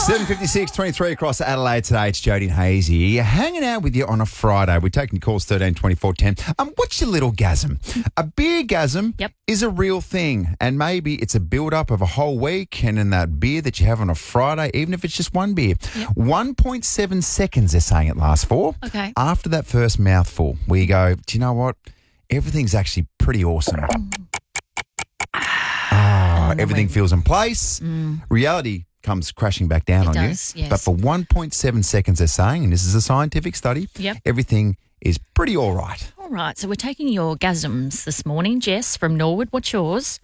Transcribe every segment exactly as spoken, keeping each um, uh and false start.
seven fifty-six, twenty-three across Adelaide today. It's Jody and Hazy hanging out with you on a Friday. We're taking calls thirteen twenty-four ten. Um, what's your little gasm? A beer gasm Yep. is a real thing, and maybe it's a build-up of a whole week, and in that beer that you have on a Friday, even if it's just one beer. Yep. one point seven seconds, they're saying it lasts for. Okay. After that first mouthful, where you go, do you know what? Everything's actually pretty awesome. Ah, everything when- feels in place. Mm. Reality comes crashing back down It on does, you. yes. But for one point seven seconds, they're saying, and this is a scientific study, Yep. everything is pretty all right. All right, so we're taking your gasms this morning. Jess from Norwood, what's yours?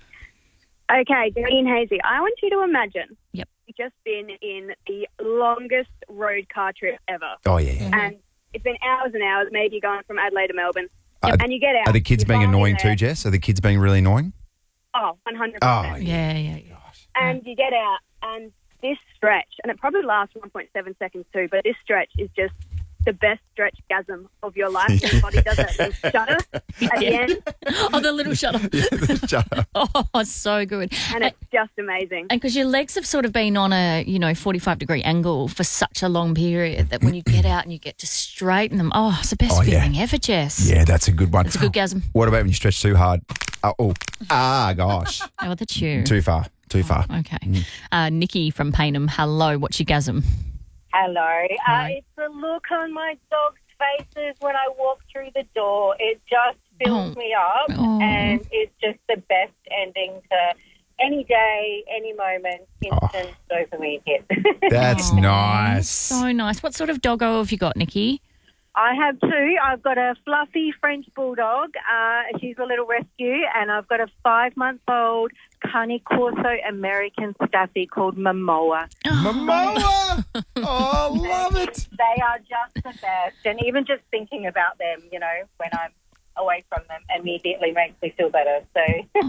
Okay, Jody and Hazy, I want you to imagine Yep. you've just been in the longest road car trip ever. Oh, yeah. yeah. And it's been hours and hours. Maybe you're going from Adelaide to Melbourne. Are- and you get out. Are the kids you're being lying annoying there. too, Jess? Are the kids being really annoying? Oh, one hundred Oh, percent. Yeah, yeah, yeah. And you get out, and this stretch, and it probably lasts one point seven seconds too, but this stretch is just the best stretch gasm of your life. Your body does it. You shudder at the end, Oh, the little shutter. Shut up. Oh, so good. and it's just amazing. And because your legs have sort of been on a, you know, forty-five degree angle for such a long period that when you get out and you get to straighten them, oh, it's the best Oh, yeah. feeling ever, Jess. Yeah, that's a good one. It's a good gasm. What about when you stretch too hard? Oh, oh. ah, gosh. Oh, that's you. Too far. Too far. Okay. Uh, Nikki from Paynham, hello, what's your gasm? Hello. Uh, Hi. it's the look on my dog's faces when I walk through the door. It just fills Oh. me up, Oh. and it's just the best ending to any day, any moment, instant dopamine hit. That's nice. So nice. What sort of doggo have you got, Nikki? I have two. I've got a fluffy French bulldog. Uh, she's a little rescue, and I've got a five-month-old Cane Corso American Staffy called Momoa. Momoa! Oh, love it. They are just the best, and even just thinking about them, you know, when I'm away from them, immediately makes me feel better. So,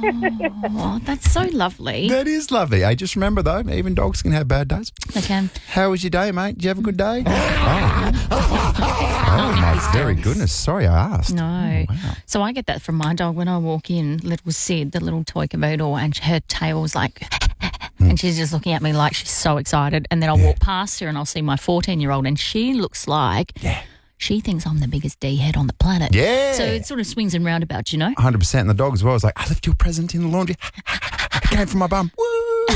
Oh, that's so lovely. That is lovely. Hey, just remember, though, even dogs can have bad days. They can. How was your day, mate? Did you have a good day? Oh, oh my very goodness. Sorry I asked. No. Oh, wow. So I get that from my dog when I walk in, little Sid, the little toy cavoodle, and her tail's like, and she's just looking at me like she's so excited. And then I'll walk past her and I'll see my fourteen-year-old, and she looks like Yeah. she thinks I'm the biggest D-head on the planet. Yeah. So it sort of swings and roundabouts, you know? one hundred percent. And the dog as well was like, I left you a present in the laundry. It came from my bum. Woo!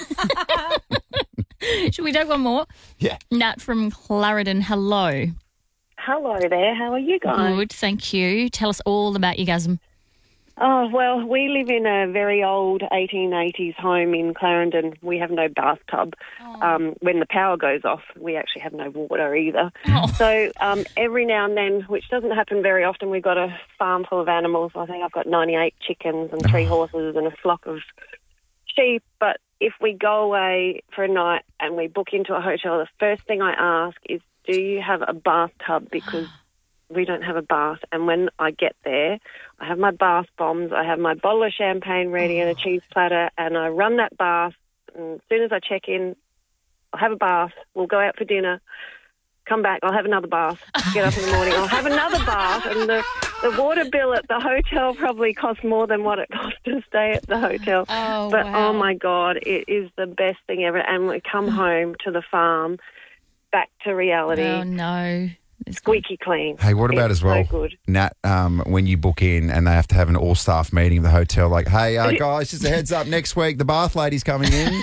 Should we take one more? Yeah. Nat from Clarendon, hello. hello there. How are you guys? Good, thank you. Tell us all about your gasm. Oh, well, we live in a very old eighteen eighties home in Clarendon. We have no bathtub. Um, when the power goes off, we actually have no water either. Oh. So um, every now and then, which doesn't happen very often, we've got a farm full of animals. I think I've got ninety-eight chickens and three horses and a flock of sheep. But if we go away for a night and we book into a hotel, the first thing I ask is, do you have a bathtub? Because we don't have a bath. And when I get there, I have my bath bombs, I have my bottle of champagne ready and a cheese platter, and I run that bath. And as soon as I check in, I'll have a bath, we'll go out for dinner, come back, I'll have another bath, get up in the morning, I'll have another bath, and the, the water bill at the hotel probably costs more than what it costs to stay at the hotel. Oh, but, wow. oh, my God, it is the best thing ever. And we come home to the farm, back to reality. Oh, no. It's Squeaky clean. Hey, what about It's as well, So good. Nat, um, when you book in and they have to have an all-staff meeting at the hotel, like, hey, uh, guys, just a heads up, next week the bath lady's coming in.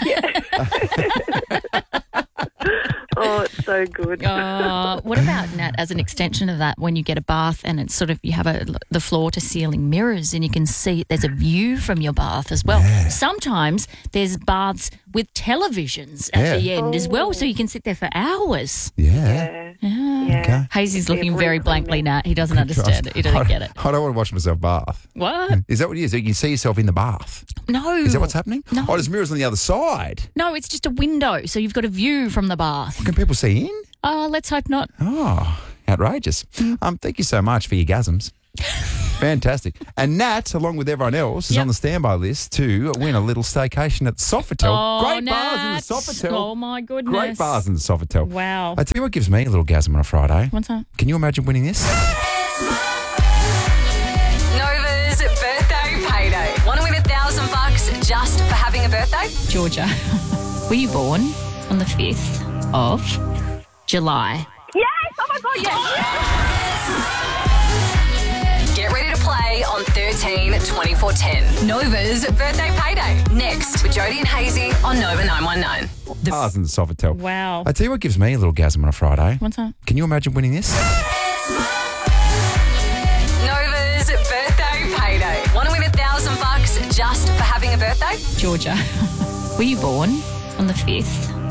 Oh, it's so good. Uh, what about, Nat, as an extension of that, when you get a bath and it's sort of, you have a, the floor to ceiling mirrors and you can see there's a view from your bath as well. Yeah. Sometimes there's baths with televisions at Yeah. the end as well, so you can sit there for hours. Yeah. Yeah. Yeah. Yeah. Okay. Hazy's looking Yeah, very really blankly, clean. Nat. He doesn't understand it. He I doesn't don't- get it. I don't want to watch myself bath. What? Is that what it is? You can see yourself in the bath. No. Is that what's happening? No. Oh, there's mirrors on the other side. No, it's just a window, so you've got a view from the bath. Can people see in? Uh, let's hope not. Oh, outrageous. Um, thank you so much for your gasms. Fantastic. And Nat, along with everyone else, is Yep. on the standby list to win a little staycation at Sofitel. Oh, Great bars in the Nat. Sofitel. Oh, my goodness. Great bars in the Sofitel. Wow. I tell you what gives me a little gasm on a Friday. What's that? Can you imagine winning this? Nova's birthday payday. Want to win a thousand bucks just for having a birthday? Georgia, were you born on the fifth of July. Yes! Oh my God, yes! Get ready to play on thirteen twenty-four ten. Nova's birthday payday. Next with Jody and Hazy on Nova nine one nine. Ours in the Sofitel. Wow. I tell you what gives me a little gasm on a Friday. What's that? Can you imagine winning this? Nova's birthday payday. Want to win a thousand bucks just for having a birthday? Georgia. Were you born on the fifth